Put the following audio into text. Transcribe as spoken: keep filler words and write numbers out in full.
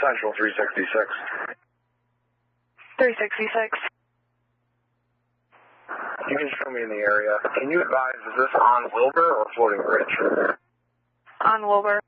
Central three sixty-six. three sixty-six. You can show me in the area. Can you advise, is this on Wilbur or Floating Bridge? On Wilbur.